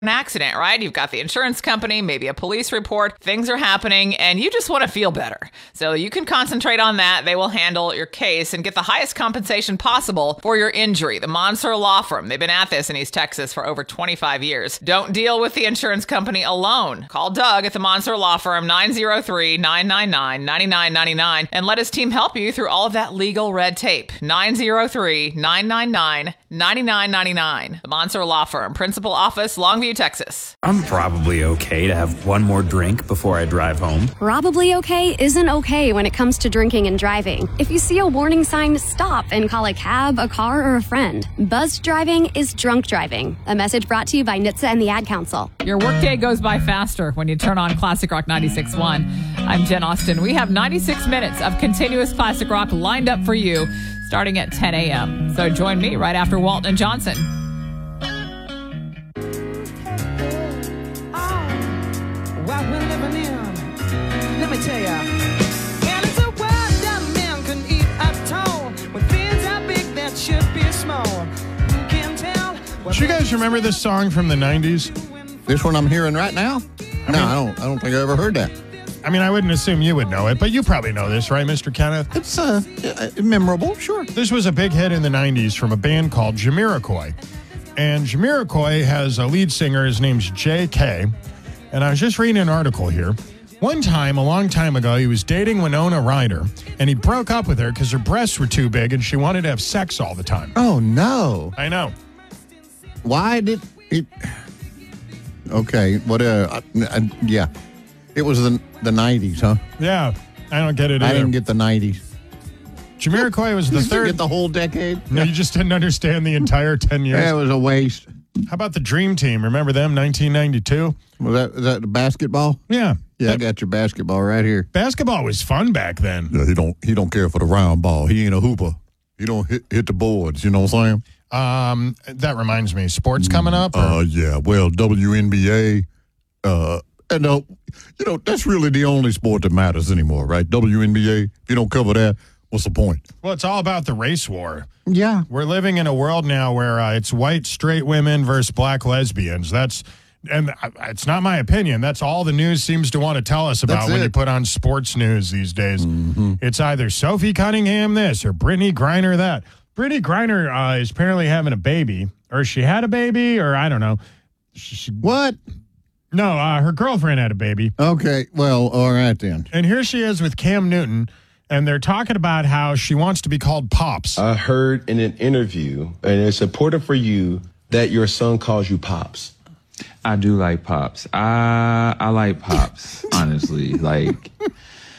an accident, right? You've got the insurance company, maybe a police report, things are happening, and you just want to feel better. So you can concentrate on that. They will handle your case and get the highest compensation possible for your injury. The Monser Law Firm, they've been at this in East Texas for over 25 years. Don't deal with the insurance company alone. Call Doug at the Monser Law Firm, 903-999-9999, and let his team help you through all of that legal red tape. 903-999-9999. The Monser Law Firm, Principal Office, Longview, Texas. I'm probably okay to have one more drink before I drive home. Probably okay isn't okay when it comes to drinking and driving. If you see a warning sign, stop and call a cab, a car, or a friend. Buzzed driving is drunk driving. A message brought to you by NHTSA and the Ad Council. Your workday goes by faster when you turn on Classic Rock 96.1. I'm Jen Austen. We have 96 minutes of continuous classic rock lined up for you starting at 10 a.m. So join me right after Walton and Johnson. What we're living in, let me tell ya. And it's a world that men can eat at all. When things are big that should be small. Who can tell? Do you guys remember this song from the 90s? This one I'm hearing right now? I don't think I ever heard that. I mean, I wouldn't assume you would know it, but you probably know this, right, Mr. Kenneth? It's memorable, sure. This was a big hit in the 90s from a band called Jamiroquai. And Jamiroquai has a lead singer. His name's J.K., and I was just reading an article here. One time, a long time ago, he was dating Winona Ryder, and he broke up with her because her breasts were too big and she wanted to have sex all the time. Oh, no. I know. Why did it... Okay, what, yeah. It was the 90s, huh? Yeah, I don't get it either. I didn't get the 90s. Jamiroquai was the You third... get the whole decade? No, you just didn't understand the entire 10 years. Yeah, it was a waste. How about the Dream Team? Remember them, 1992? Was that the basketball? Yeah. Yeah, I got your basketball right here. Basketball was fun back then. Yeah, he don't care for the round ball. He ain't a hooper. He don't hit the boards, you know what I'm saying? That reminds me. Sports coming up? Yeah. Well, WNBA, and that's really the only sport that matters anymore, right? WNBA. If you don't cover that, what's the point? Well, it's all about the race war. Yeah. We're living in a world now where it's white straight women versus black lesbians. And it's not my opinion. That's all the news seems to want to tell us about when you put on sports news these days. Mm-hmm. It's either Sophie Cunningham this or Brittany Griner that. Brittany Griner is apparently having a baby, or she had a baby, or I don't know. What? No, her girlfriend had a baby. Okay, well, all right then. And here she is with Cam Newton, and they're talking about how she wants to be called Pops. I heard in an interview, and it's important for you that your son calls you Pops. I do like Pops. I like Pops, honestly. Like,